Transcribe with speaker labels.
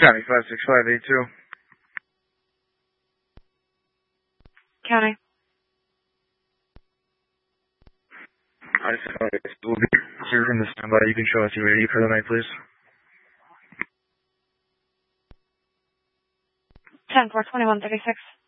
Speaker 1: County 56582.
Speaker 2: County.
Speaker 1: I will be here from the standby. You can show us your radio for the night, please.
Speaker 2: 10-4-21-36.